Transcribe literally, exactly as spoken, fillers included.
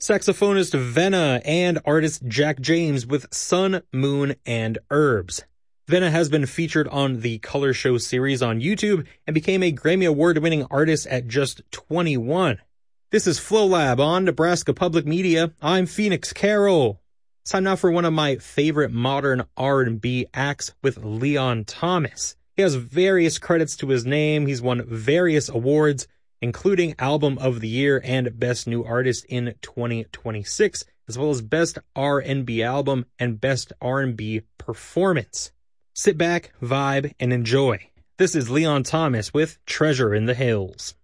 saxophonist Venna, and artist Jack James with Sun, Moon, and Herbs. Venna has been featured on the Color Show series on YouTube and became a Grammy Award-winning artist at just twenty-one. This is Flow Lab on Nebraska Public Media. I'm Phoenix Carroll. It's time now for one of my favorite modern R and B acts with Leon Thomas. He has various credits to his name. He's won various awards, including Album of the Year and Best New Artist in twenty twenty-six, as well as Best R and B Album and Best R and B Performance. Sit back, vibe, and enjoy. This is Leon Thomas with Treasure in the Hills.